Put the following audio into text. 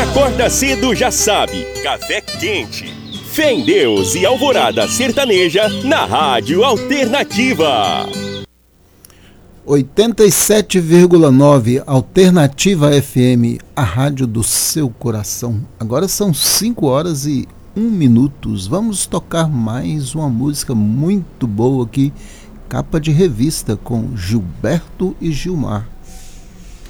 acorda cedo já sabe, café quente. Fé em Deus e Alvorada Sertaneja na Rádio Alternativa. 87,9 Alternativa FM, a rádio do seu coração. Agora são 5h01. Vamos tocar mais uma música muito boa aqui, capa de revista com Gilberto e Gilmar.